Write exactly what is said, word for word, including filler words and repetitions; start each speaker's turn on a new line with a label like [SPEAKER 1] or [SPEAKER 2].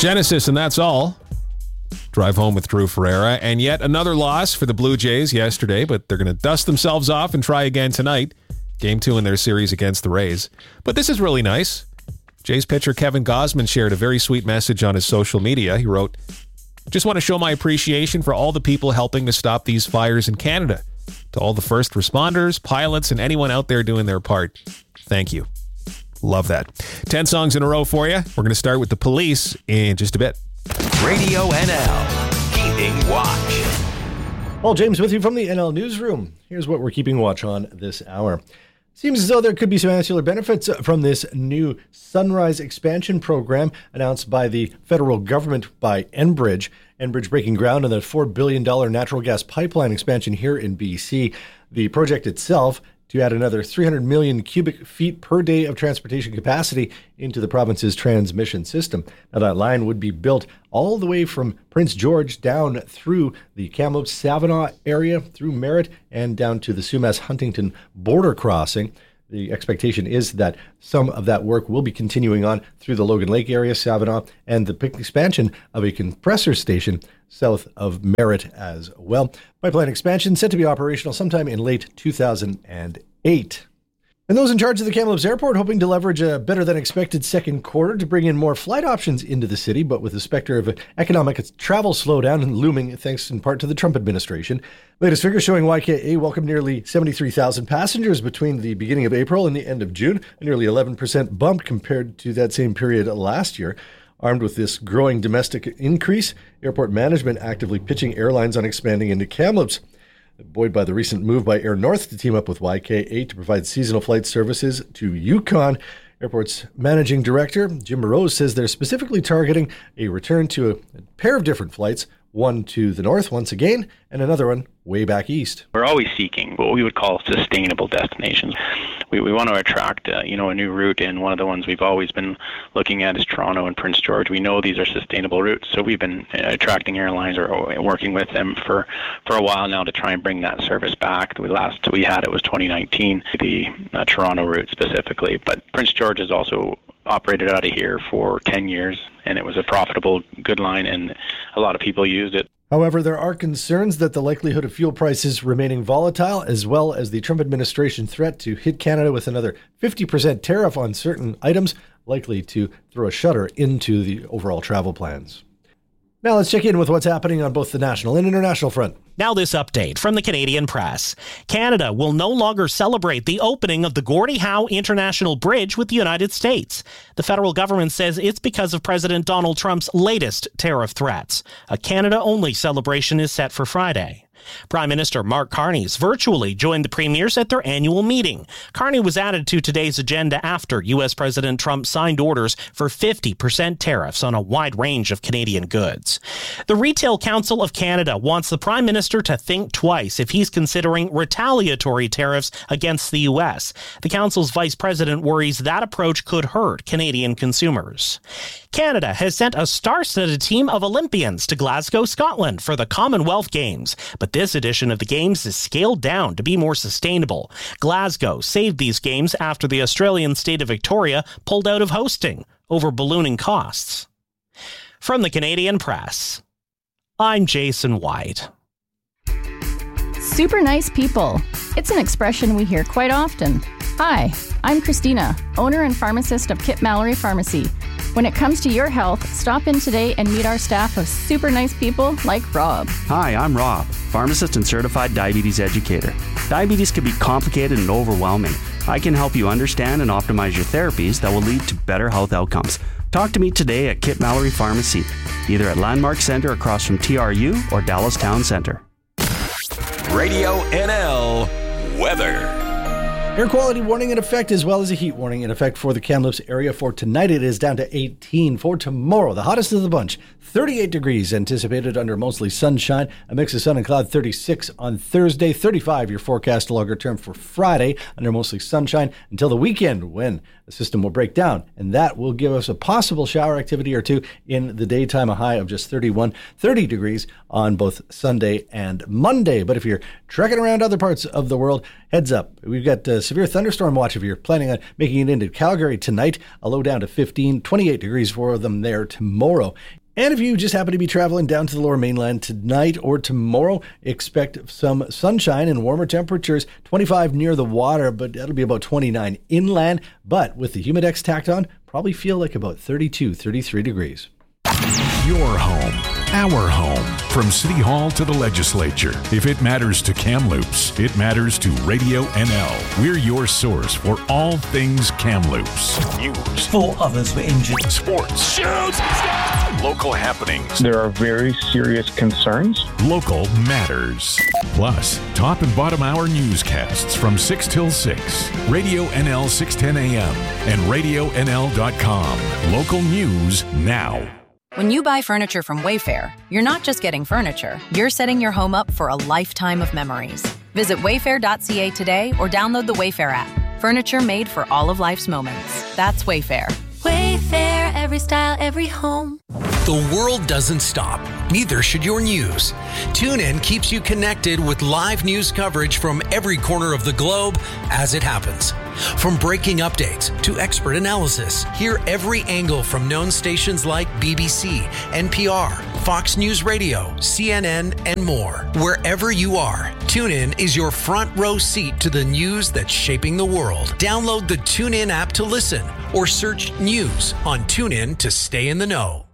[SPEAKER 1] Genesis, and that's all. Drive home with Drew Ferreira. And yet another loss for the Blue Jays yesterday, but they're going to dust themselves off and try again tonight. Game two in their series against the Rays. But this is really nice. Jays pitcher Kevin Gausman shared a very sweet message on his social media. He wrote, "Just want to show my appreciation for all the people helping to stop these fires in Canada. To all the first responders, pilots, and anyone out there doing their part. Thank you." Love that. Ten songs in a row for you. We're going to start with The Police in just a bit.
[SPEAKER 2] Radio N L, Keeping Watch.
[SPEAKER 3] Paul James with you from the N L Newsroom. Here's what we're keeping watch on this hour. Seems as though there could be some ancillary benefits from this new Sunrise expansion program announced by the federal government by Enbridge. Enbridge breaking ground on the four billion dollars natural gas pipeline expansion here in B C. The project itself to add another three hundred million cubic feet per day of transportation capacity into the province's transmission system. Now, that line would be built all the way from Prince George down through the Kamloops-Savinaw area, through Merritt, and down to the Sumas-Huntington border crossing. The expectation is that some of that work will be continuing on through the Logan Lake area, Savinaw, and the expansion of a compressor station south of Merritt as well. Pipeline expansion set to be operational sometime in late two thousand eight. And those in charge of the Kamloops Airport hoping to leverage a better than expected second quarter to bring in more flight options into the city, but with the specter of economic travel slowdown and looming thanks in part to the Trump administration. Latest figures showing Y K A welcomed nearly seventy-three thousand passengers between the beginning of April and the end of June, a nearly eleven percent bump compared to that same period last year. Armed with this growing domestic increase, airport management actively pitching airlines on expanding into Kamloops. Buoyed by the recent move by Air North to team up with Y K A to provide seasonal flight services to Yukon, Airport's managing director, Jim Moroz, says they're specifically targeting a return to a pair of different flights, one to the north once again, and another one way back east.
[SPEAKER 4] We're always seeking what we would call sustainable destinations. We we want to attract uh, you know a new route, and one of the ones we've always been looking at is Toronto and Prince George. We know these are sustainable routes, so we've been attracting airlines or working with them for, for a while now to try and bring that service back. The last we had it was twenty nineteen, the uh, Toronto route specifically, but Prince George is also operated out of here for ten years, and it was a profitable, good line, and a lot of people used it.
[SPEAKER 3] However, there are concerns that the likelihood of fuel prices remaining volatile, as well as the Trump administration threat to hit Canada with another fifty percent tariff on certain items, likely to throw a shudder into the overall travel plans. Now let's check in with what's happening on both the national and international front.
[SPEAKER 5] Now this update from the Canadian Press. Canada will no longer celebrate the opening of the Gordie Howe International Bridge with the United States. The federal government says it's because of President Donald Trump's latest tariff threats. A Canada-only celebration is set for Friday. Prime Minister Mark Carney virtually joined the premiers at their annual meeting. Carney was added to today's agenda after U S President Trump signed orders for fifty percent tariffs on a wide range of Canadian goods. The Retail Council of Canada wants the Prime Minister to think twice if he's considering retaliatory tariffs against the U S. The Council's Vice President worries that approach could hurt Canadian consumers. Canada has sent a star-studded team of Olympians to Glasgow, Scotland for the Commonwealth Games, but this edition of the Games is scaled down to be more sustainable. Glasgow saved these Games after the Australian state of Victoria pulled out of hosting over ballooning costs. From the Canadian Press, I'm Jason White.
[SPEAKER 6] Super nice people. It's an expression we hear quite often. Hi, I'm Christina, owner and pharmacist of Kip Mallory Pharmacy. When it comes to your health, stop in today and meet our staff of super nice people like Rob.
[SPEAKER 7] Hi, I'm Rob, pharmacist and certified diabetes educator. Diabetes can be complicated and overwhelming. I can help you understand and optimize your therapies that will lead to better health outcomes. Talk to me today at Kip Mallory Pharmacy, either at Landmark Center across from T R U or Dallas Town Center.
[SPEAKER 2] Radio N L weather.
[SPEAKER 3] Air quality warning in effect, as well as a heat warning in effect for the Kamloops area. For tonight, it is down to eighteen. For tomorrow, the hottest of the bunch, thirty-eight degrees anticipated under mostly sunshine. A mix of sun and cloud, thirty-six on Thursday. thirty-five your forecast longer term for Friday under mostly sunshine until the weekend when the system will break down. And that will give us a possible shower activity or two in the daytime, a high of just thirty-one, thirty degrees on both Sunday and Monday. But if you're trekking around other parts of the world, heads up. We've got a severe thunderstorm watch if you're planning on making it into Calgary tonight. A low down to fifteen, twenty-eight degrees for them there tomorrow. And if you just happen to be traveling down to the Lower Mainland tonight or tomorrow, expect some sunshine and warmer temperatures. twenty-five near the water, but that'll be about twenty-nine inland. But with the Humidex tacked on, probably feel like about thirty-two, thirty-three degrees.
[SPEAKER 8] Your home, our home. From City Hall to the legislature. If it matters to Kamloops, it matters to Radio N L. We're your source for all things Kamloops. News.
[SPEAKER 9] Four others were injured.
[SPEAKER 8] Sports. Shoots! Local happenings.
[SPEAKER 10] There are very serious concerns.
[SPEAKER 8] Local matters. Plus, top and bottom hour newscasts from six till six. Radio N L six ten A M and radio N L dot com. Local news now.
[SPEAKER 11] When you buy furniture from Wayfair, you're not just getting furniture, you're setting your home up for a lifetime of memories. Visit wayfair dot c a today or download the Wayfair app. Furniture made for all of life's moments. That's Wayfair.
[SPEAKER 12] Wayfair, every style, every home.
[SPEAKER 13] The world doesn't stop. Neither should your news. TuneIn keeps you connected with live news coverage from every corner of the globe as it happens. From breaking updates to expert analysis, hear every angle from known stations like B B C, N P R, Fox News Radio, C N N, and more. Wherever you are, TuneIn is your front row seat to the news that's shaping the world. Download the TuneIn app to listen or search news on TuneIn to stay in the know.